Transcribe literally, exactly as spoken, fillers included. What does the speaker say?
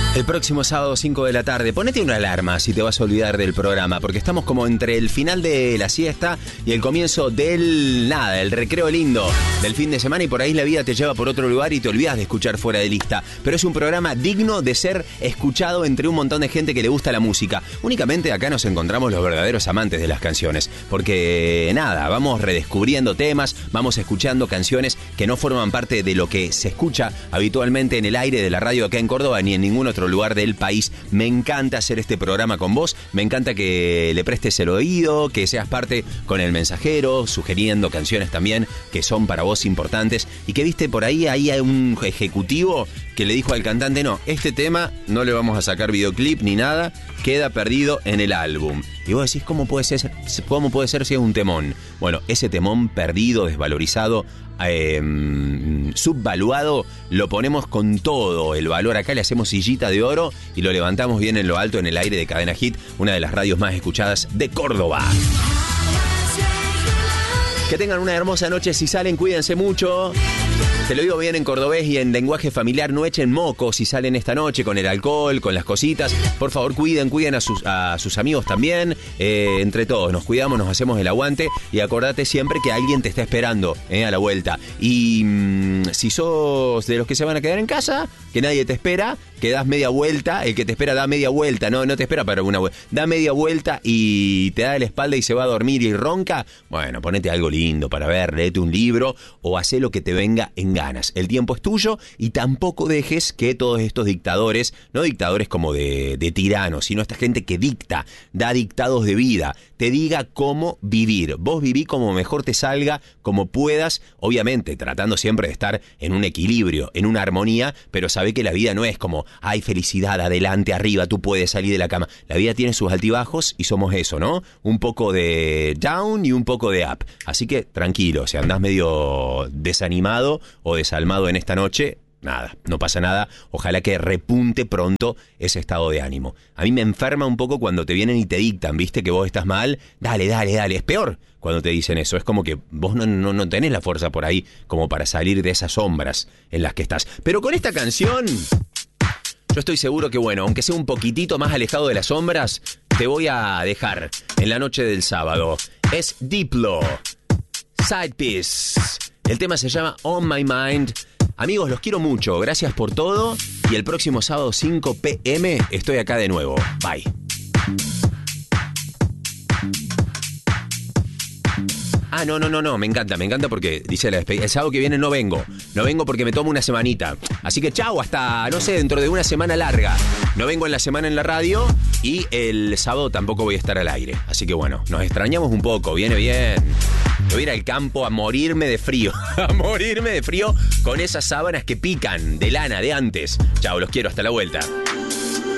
El próximo sábado cinco de la tarde, ponete una alarma si te vas a olvidar del programa, porque estamos como entre el final de la siesta y el comienzo del nada, el recreo lindo del fin de semana, y por ahí la vida te lleva por otro lugar y te olvidas de escuchar Fuera de Lista. Pero es un programa digno de ser escuchado entre un montón de gente que le gusta la música. Únicamente acá nos encontramos los verdaderos amantes de las canciones, porque nada, vamos redescubriendo temas, vamos escuchando canciones que no forman parte de lo que se escucha habitualmente en el aire de la radio acá en Córdoba ni en ningún otro lugar del país. Me encanta hacer este programa con vos, me encanta que le prestes el oído, que seas parte con el mensajero, sugiriendo canciones también que son para vos importantes, y que viste por ahí, ahí hay un ejecutivo que le dijo al cantante, no, este tema no le vamos a sacar videoclip ni nada, queda perdido en el álbum. Y vos decís, ¿cómo puede ser, cómo puede ser si es un temón? Bueno, ese temón perdido, desvalorizado, eh, subvaluado, lo ponemos con todo el valor acá, le hacemos sillita de oro y lo levantamos bien en lo alto en el aire de Cadena Hit, una de las radios más escuchadas de Córdoba. Que tengan una hermosa noche, si salen, cuídense mucho. Te lo digo bien en cordobés y en lenguaje familiar, no echen moco si salen esta noche con el alcohol, con las cositas. Por favor, cuiden, cuiden a sus, a sus amigos también. Eh, entre todos, nos cuidamos, nos hacemos el aguante. Y acordate siempre que alguien te está esperando eh, a la vuelta. Y mmm, si sos de los que se van a quedar en casa, que nadie te espera, que das media vuelta. El que te espera da media vuelta, no, no te espera para una vuelta. Da media vuelta y te da la espalda y se va a dormir y ronca. Bueno, ponete algo lindo para ver, léete un libro o hacé lo que te venga en ganas. El tiempo es tuyo y tampoco dejes que todos estos dictadores, no dictadores como de, de tiranos, sino esta gente que dicta, da dictados de vida, te diga cómo vivir. Vos viví como mejor te salga, como puedas, obviamente tratando siempre de estar en un equilibrio, en una armonía, pero sabé que la vida no es como, hay felicidad, adelante, arriba, tú puedes salir de la cama. La vida tiene sus altibajos y somos eso, ¿no? Un poco de down y un poco de up. Así que tranquilo, si andás medio desanimado o desalmado en esta noche, nada, no pasa nada. Ojalá que repunte pronto ese estado de ánimo. A mí me enferma un poco cuando te vienen y te dictan, ¿viste? Que vos estás mal. Dale, dale, dale. Es peor cuando te dicen eso. Es como que vos no, no, no tenés la fuerza por ahí como para salir de esas sombras en las que estás. Pero con esta canción, yo estoy seguro que, bueno, aunque sea un poquitito más alejado de las sombras, te voy a dejar en la noche del sábado. Es Diplo, Side Piece. El tema se llama On My Mind. Amigos, los quiero mucho. Gracias por todo. Y el próximo sábado cinco pe eme estoy acá de nuevo. Bye. Ah, no, no, no, no, me encanta, me encanta porque dice la despedida. El sábado que viene no vengo. No vengo porque me tomo una semanita. Así que chau, hasta, no sé, dentro de una semana larga. No vengo en la semana en la radio y el sábado tampoco voy a estar al aire. Así que bueno, nos extrañamos un poco, viene bien. Voy a ir al campo a morirme de frío. A morirme de frío con esas sábanas que pican de lana de antes. Chau, los quiero, hasta la vuelta.